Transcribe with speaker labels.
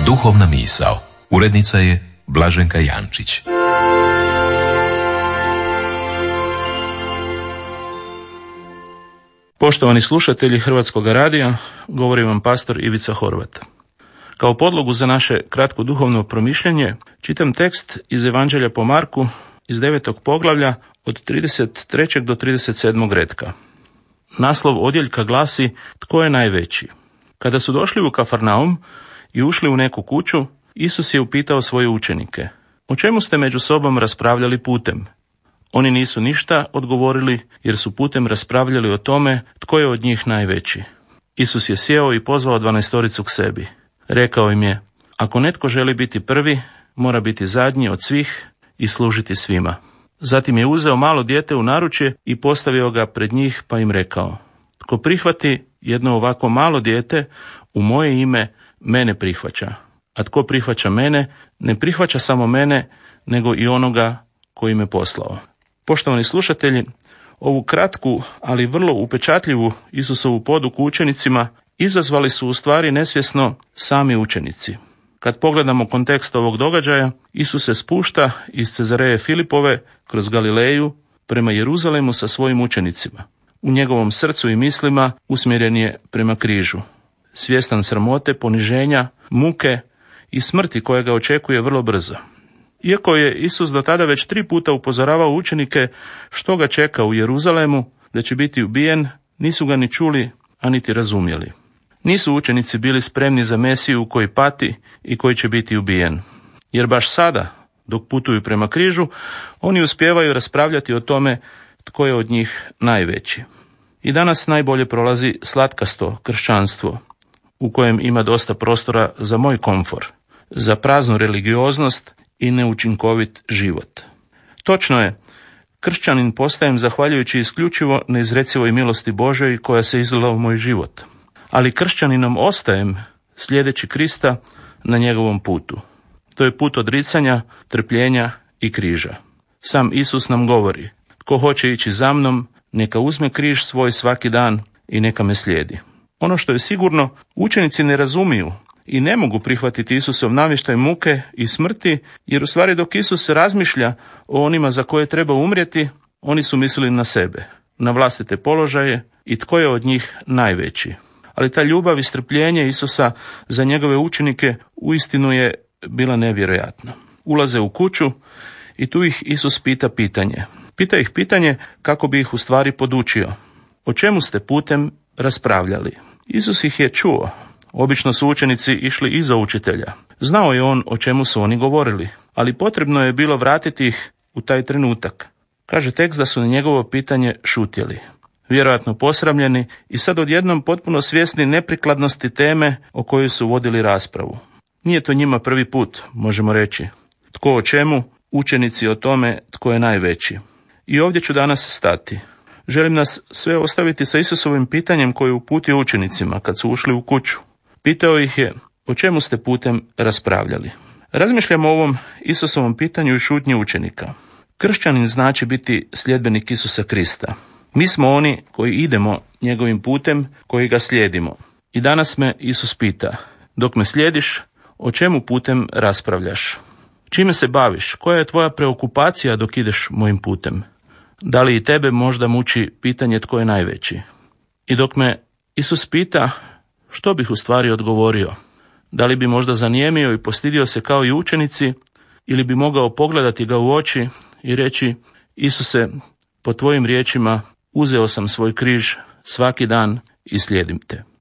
Speaker 1: Duhovna misao. Urednica je Blaženka Jančić.
Speaker 2: Poštovani slušatelji Hrvatskog radija, govori vam pastor Ivica Horvat. Kao podlogu za naše kratko duhovno promišljanje čitam tekst iz Evanđelja po Marku iz 9. poglavlja od 33. do 37. retka. Naslov odjeljka glasi Tko je najveći? Kada su došli u Kafarnaum i ušli u neku kuću, Isus je upitao svoje učenike: O čemu ste među sobom raspravljali putem? Oni nisu ništa odgovorili, jer su putem raspravljali o tome tko je od njih najveći. Isus je sjeo i pozvao 12 k sebi. Rekao im je: Ako netko želi biti prvi, mora biti zadnji od svih i služiti svima. Zatim je uzeo malo dijete u naručje i postavio ga pred njih, pa im rekao: Tko prihvati jedno ovako malo dijete u moje ime, mene prihvaća. A tko prihvaća mene, ne prihvaća samo mene, nego i onoga koji me poslao. Poštovani slušatelji, ovu kratku, ali vrlo upečatljivu Isusovu poduku učenicima izazvali su u stvari nesvjesno sami učenici. Kad pogledamo kontekst ovog događaja, Isus se spušta iz Cezareje Filipove kroz Galileju prema Jeruzalemu sa svojim učenicima. U njegovom srcu i mislima usmjeren je prema križu. Svjestan sramote, poniženja, muke i smrti koja ga očekuje vrlo brzo. Iako je Isus do tada već 3 puta upozoravao učenike što ga čeka u Jeruzalemu, da će biti ubijen, nisu ga ni čuli, a niti razumjeli. Nisu učenici bili spremni za Mesiju koji pati i koji će biti ubijen. Jer baš sada, dok putuju prema križu, oni uspijevaju raspravljati o tome tko je od njih najveći. I danas najbolje prolazi slatkasto kršćanstvo, u kojem ima dosta prostora za moj komfor, za praznu religioznost i neučinkovit život. Točno je, kršćanin postajem zahvaljujući isključivo neizrecivoj milosti Božoj koja se izlila u moj život. Ali kršćaninom ostajem slijedeći Krista na njegovom putu. To je put odricanja, trpljenja i križa. Sam Isus nam govori: Tko hoće ići za mnom, neka uzme križ svoj svaki dan i neka me slijedi. Ono što je sigurno, učenici ne razumiju i ne mogu prihvatiti Isusov navještaj muke i smrti, jer u stvari dok Isus razmišlja o onima za koje treba umrijeti, oni su mislili na sebe, na vlastite položaje i tko je od njih najveći. Ali ta ljubav i strpljenje Isusa za njegove učenike uistinu je bila nevjerojatna. Ulaze u kuću i tu ih Isus pita pitanje. Pita ih pitanje kako bi ih u stvari podučio. O čemu ste putem raspravljali? Isus ih je čuo. Obično su učenici išli iza učitelja. Znao je on o čemu su oni govorili, ali potrebno je bilo vratiti ih u taj trenutak. Kaže tekst da su na njegovo pitanje šutjeli. Vjerojatno posramljeni i sad odjednom potpuno svjesni neprikladnosti teme o kojoj su vodili raspravu. Nije to njima prvi put, možemo reći. Tko o čemu, učenici o tome tko je najveći. I ovdje ću danas stati. Želim nas sve ostaviti sa Isusovim pitanjem koje je uputio učenicima kad su ušli u kuću. Pitao ih je: O čemu ste putem raspravljali? Razmišljamo o ovom Isusovom pitanju i šutnji učenika. Kršćanin znači biti sljedbenik Isusa Krista. Mi smo oni koji idemo njegovim putem, koji ga slijedimo. I danas me Isus pita: Dok me slijediš, o čemu putem raspravljaš? Čime se baviš? Koja je tvoja preokupacija dok ideš mojim putem? Da li i tebe možda muči pitanje tko je najveći? I dok me Isus pita, što bih u stvari odgovorio? Da li bi možda zanijemio i postidio se kao i učenici, ili bi mogao pogledati ga u oči i reći: Isuse, po tvojim riječima uzeo sam svoj križ svaki dan i slijedim te.